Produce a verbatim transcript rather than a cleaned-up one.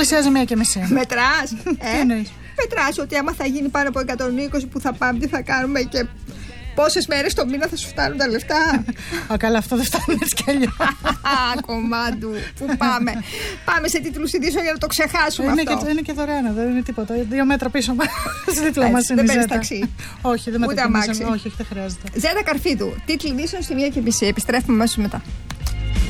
Πλησιάζει μία και μισή. Μετράς. Τι εννοείς? Μετράς ότι άμα θα γίνει πάνω από εκατόν είκοσι που θα πάμε, τι θα κάνουμε και πόσες μέρες το μήνα θα σου φτάνουν τα λεφτά. Α, καλά, αυτό δεν φτάνει έτσι κι αλλιώς. Κομμάντου, πού πάμε. Πάμε σε τίτλους ειδήσεων για να το ξεχάσουμε είναι αυτό. Και, είναι και δωρεάν, δεν είναι τίποτα. Δύο μέτρα πίσω μας. Δίπλα μας είναι δεν η παίρνεις Ζέτα. ταξί. Όχι, δεν Ούτε αμάξι. Όχι, όχι, δεν χρειάζεται. Ζέτα Καρφίδου, τίτλοι ειδήσεων στη μία και μισή. Επιστρέφουμε αμέσως μετά.